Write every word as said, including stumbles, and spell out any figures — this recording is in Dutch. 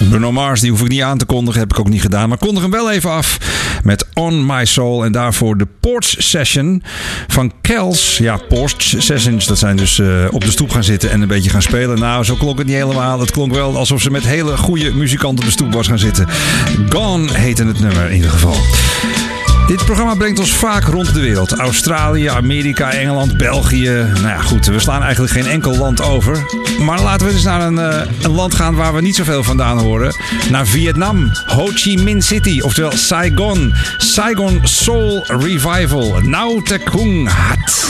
Bruno Mars, die hoef ik niet aan te kondigen, heb ik ook niet gedaan. Maar kondig hem wel even af met On My Soul. En daarvoor de Porch Session van Kels. Ja, Porch Sessions, dat zijn dus uh, op de stoep gaan zitten en een beetje gaan spelen. Nou, zo klonk het niet helemaal. Het klonk wel alsof ze met hele goede muzikanten op de stoep was gaan zitten. Gone heette het nummer in ieder geval. Dit programma brengt ons vaak rond de wereld. Australië, Amerika, Engeland, België. Nou ja, goed, we slaan eigenlijk geen enkel land over. Maar laten we eens naar een, uh, een land gaan waar we niet zoveel vandaan horen. Naar Vietnam, Ho Chi Minh City, oftewel Saigon. Saigon Soul Revival, Nau Te Kung Hat.